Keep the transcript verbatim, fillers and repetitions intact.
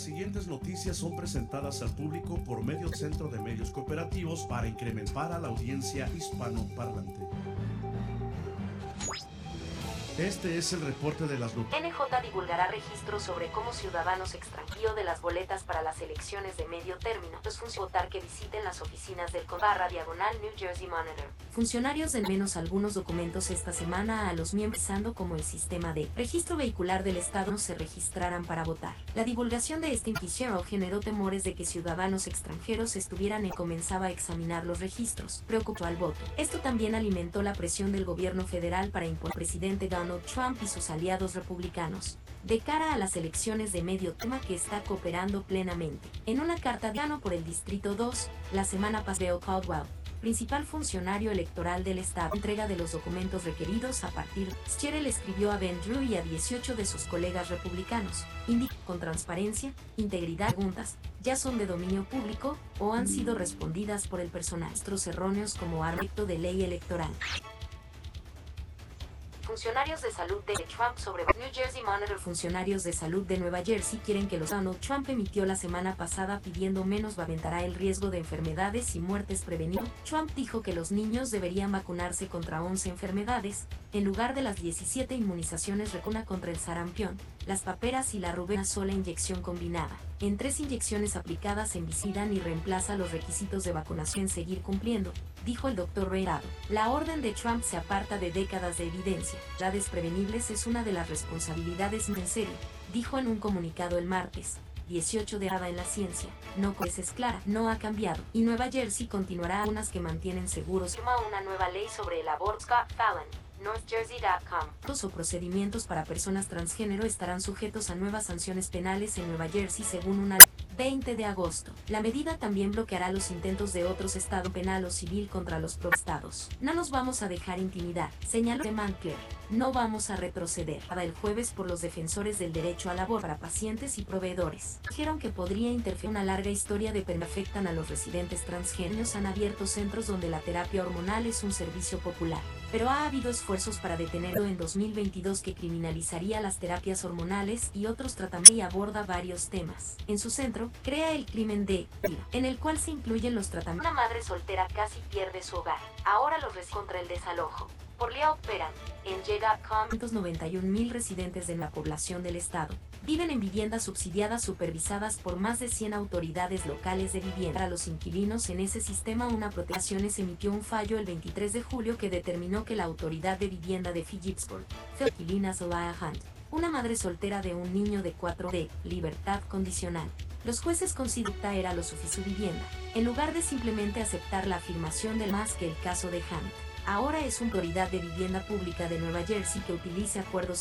siguientes noticias son presentadas al público por medio del Centro de Medios Cooperativos para incrementar a la audiencia hispanoparlante. Este es el reporte de las noticias. N J divulgará registros sobre cómo ciudadanos extranjeros de las boletas para las elecciones de medio término. Los funcionarios votar que visiten las oficinas del con barra diagonal New Jersey Monitor. Funcionarios de menos algunos documentos esta semana a los miembros, empezando como el sistema de registro vehicular del estado, no se registraran para votar. La divulgación de este noticiero generó temores de que ciudadanos extranjeros estuvieran y comenzaba a examinar los registros. Preocupó al voto. Esto también alimentó la presión del gobierno federal para imponer al presidente Donald Trump y sus aliados republicanos de cara a las elecciones de medio tema que está cooperando plenamente. En una carta de por el Distrito dos, la semana pasada, Bill Caldwell, principal funcionario electoral del estado, entrega de los documentos requeridos a partir de Scherel escribió a Ben Drew y a dieciocho de sus colegas republicanos, indica con transparencia, integridad, preguntas, ya son de dominio público o han sido respondidas por el personal. Registros erróneos como aspecto de ley electoral. Funcionarios de salud de Trump sobre New Jersey Monitor. Funcionarios de salud de Nueva Jersey quieren que los Donald Trump emitió la semana pasada pidiendo menos aventará el riesgo de enfermedades y muertes prevenido. Trump dijo que los niños deberían vacunarse contra once enfermedades, en lugar de las diecisiete inmunizaciones recona contra el sarampión, las paperas y la rubéola. Una sola inyección combinada, en tres inyecciones aplicadas en visitan y reemplaza los requisitos de vacunación en seguir cumpliendo, dijo el doctor Reirado. La orden de Trump se aparta de décadas de evidencia. Enfermedades prevenibles es una de las responsabilidades en serio, dijo en un comunicado el martes. dieciocho de en la ciencia, no es clara, no ha cambiado, y Nueva Jersey continuará unas que mantienen seguros. Firma una nueva ley sobre el aborto. Scott Fallon, north jersey punto com. O procedimientos para personas transgénero estarán sujetos a nuevas sanciones penales en Nueva Jersey según una ley. veinte de agosto. La medida también bloqueará los intentos de otros estados penal o civil contra los estados. No nos vamos a dejar intimidar, señaló Montclair. No vamos a retroceder. Para el jueves por los defensores del derecho al aborto para pacientes y proveedores. Dijeron que podría interferir una larga historia de que afectan a los residentes transgéneros. Han abierto centros donde la terapia hormonal es un servicio popular. Pero ha habido esfuerzos para detenerlo en dos mil veintidós que criminalizaría las terapias hormonales y otros tratamientos y aborda varios temas. En su centro, crea el crimen de en el cual se incluyen los tratamientos. Una madre soltera casi pierde su hogar. Ahora los res contra el desalojo. Por Lea operan en J punto com. noventa y un mil residentes de la población del estado viven en viviendas subsidiadas supervisadas por más de cien autoridades locales de vivienda. Para los inquilinos en ese sistema, una protección se emitió un fallo el veintitrés de julio que determinó que la autoridad de vivienda de Phillipsburg, inquilina Zelaya Hunt, una madre soltera de un niño de cuatro de libertad condicional. Los jueces consideraron era lo suficiente su vivienda, en lugar de simplemente aceptar la afirmación del más que el caso de Hunt. Ahora es una autoridad de vivienda pública de Nueva Jersey que utilice acuerdos